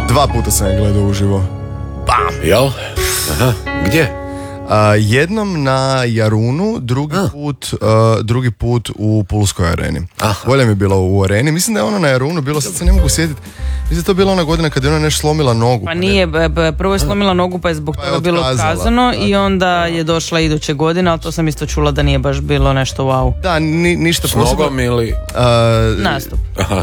2 puta sam je gledao uživo. Bam! Jel? Aha, gdje? Jednom na Jarunu, drugi put u Pulskoj areni. Bolje mi je bilo u areni. Mislim da je ono na Jarunu bilo, sad se ne mogu sjetiti. Mislim da je to bila ona godina kad je ona nešto slomila nogu. Pa nije, prvo je slomila nogu pa je zbog toga bilo otkazano i onda je došla iduće godine, ali to sam isto čula da nije baš bilo nešto wow. Da, ništa posebno. S nogom ili? Nastup.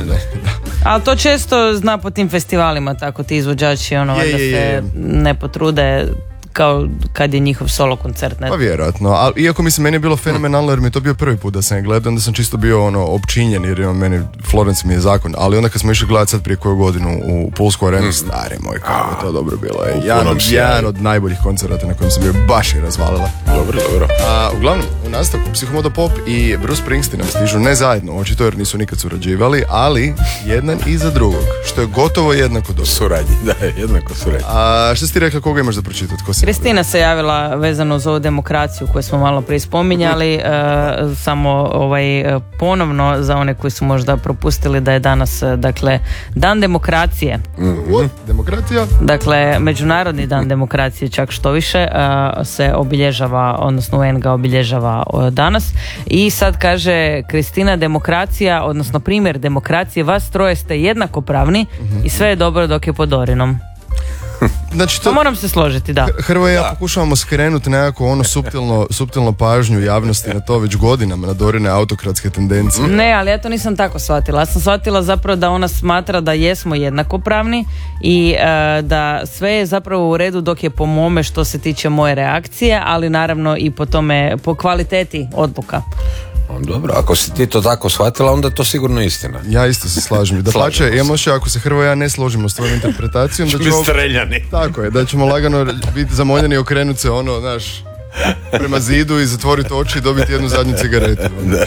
Ali to često zna po tim festivalima, tako ti izvođači valjda se ne potrude kao kad je njihov solo koncert. Pa vjerojatno, ali iako mislim meni je bilo fenomenalno jer mi je to bio prvi put da sam je gledao, onda sam čisto bio općinjen jer meni Florence mi je zakon, ali onda kad smo išli gledati sad prije koju godinu u Pulsku arenu, stari moj, kako je to dobro bilo. Jedan od najboljih koncerata na kojem sam bio, baš je razvalila. Dobro. Uglavnom, u nastavku Psihomodo Pop i Bruce Springsteen nam stižu, ne zajedno, očito jer nisu nikad surađivali, ali jedan iza drugog, što je gotovo jednako dobro. Suradnji, da, jednako suradnji. Što si ti rekla, koga imaš da pročitati? Kristina se javila vezano za ovu demokraciju koju smo malo prije spominjali, samo ponovno za one koji su možda propustili da je danas dan demokracije. Demokracija? Dakle, Međunarodni dan demokracije, čak što više, se obilježava, odnosno UN ga obilježava danas. I sad kaže Kristina, demokracija, odnosno primjer demokracije, vas troje ste jednakopravni i sve je dobro dok je pod Dorinom. Znači to, moram se složiti, da. Hrvoje i ja pokušavamo skrenuti nekako suptilno pažnju javnosti na to već godinama, na Dorine autokratske tendencije. Ne, ali ja to nisam tako shvatila. Ja sam shvatila zapravo da ona smatra da jesmo jednakopravni i da sve je zapravo u redu dok je po mome što se tiče moje reakcije, ali naravno i po tome, po kvaliteti odluka. Dobro, ako si ti to tako shvatila, onda je to sigurno istina. Ja isto se slažem. Da pače, imamo še, ako se Hrvoje ja ne složimo s tvojom interpretacijom, da ćemo... streljani. Tako je, da ćemo lagano biti zamoljeni, okrenuti se prema zidu i zatvoriti oči i dobiti jednu zadnju cigaretu.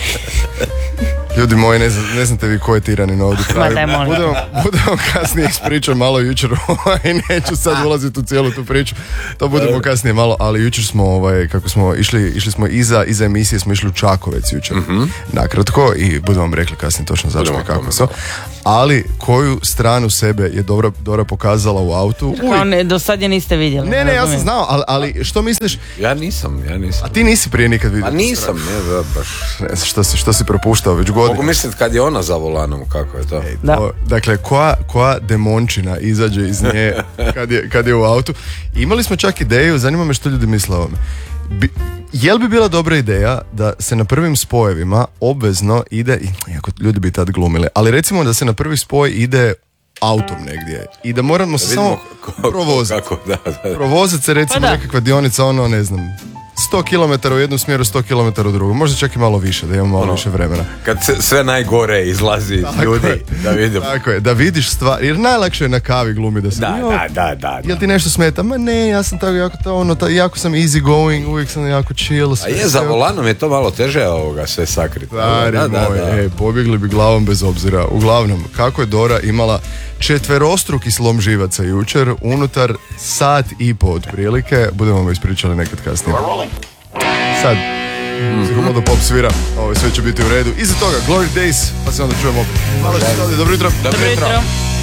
Ljudi moji, ne znate vi ko je tiranin ovdje pravi. Budemo kasnije ispričati malo jučer i neću sad ulaziti u cijelu tu priču. To budemo kasnije malo, ali jučer smo, kako smo išli smo iza emisije, smo išli u Čakovec jučer. Nakratko i budemo vam rekli kasnije točno zašto i kako so. Ali koju stranu sebe je Dora pokazala u autu? Do sad je niste vidjeli. Ne, ja sam znao, ali što misliš? Ja nisam. A ti nisi prije nikad vidio? A nisam, ne, baš. Ne znam što si propuštao već godinu. Mogu misliti kad je ona za volanom, kako je to. Dakle, koja demončina izađe iz nje kad je u autu. Imali smo čak ideju, zanima me što ljudi misle o ovome. Jel bi bila dobra ideja da se na prvim spojevima obvezno ide, iako ljudi bi tad glumili, ali recimo da se na prvi spoj ide autom negdje i da moramo se samo provoziti. Provoziti se recimo nekakva dionica, ne znam, 100 km u jednom smjeru, 100 km u drugom. Možda čak i malo više, da imamo malo više vremena. Kad sve najgore izlazi iz ljudi, da vidim. Tako je, da vidiš stvar, jer najlakše je na kavi glumi da se... Da. Jel ti nešto smeta? Ma ne, ja sam tako jako sam easy going, uvijek sam jako chill. A je, za volanom je to malo teže sve sakriti. Pobjegli bi glavom bez obzira. Uglavnom, kako je Dora imala četverostruki slom živaca jučer, unutar sat i po otprilike, budemo vam ispričali nekad kasnije. Sad, Psihomodo Pop svira, sve će biti u redu. Iza toga, Glory Days, pa se onda čujemo opet. Hvala što ste ovdje, dobro jutro. Dobro jutro.